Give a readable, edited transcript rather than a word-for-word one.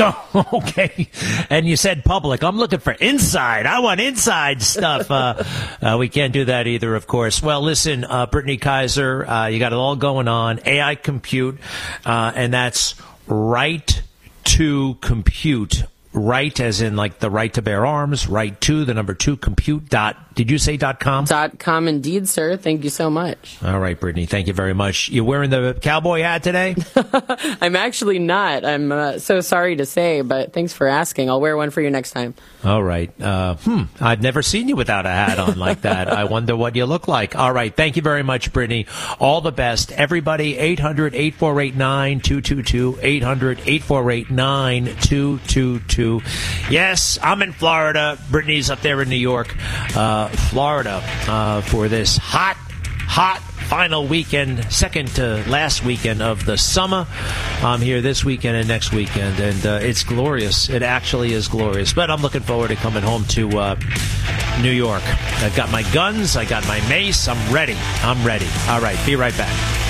No, okay. And you said public. I'm looking for inside. I want inside stuff. We can't do that either, of course. Well, listen, Brittany Kaiser, you got it all going on. AI Compute, and that's Right to Compute. Right as in like the right to bear arms, right to the number 2 compute dot. Did you say .com? .com indeed, sir. Thank you so much. All right, Brittany. Thank you very much. You wearing the cowboy hat today? I'm actually not. I'm so sorry to say, but thanks for asking. I'll wear one for you next time. All right. I've never seen you without a hat on like that. I wonder what you look like. All right. Thank you very much, Brittany. All the best. Everybody, 800-848-9222, 800-848-9222. Yes, I'm in Florida. Brittany's up there in New York, Florida, for this hot final weekend, second to last weekend of the summer. I'm here this weekend and next weekend, and it's glorious. It actually is glorious. But I'm looking forward to coming home to New York. I've got my guns. I got my mace. I'm ready. All right. Be right back.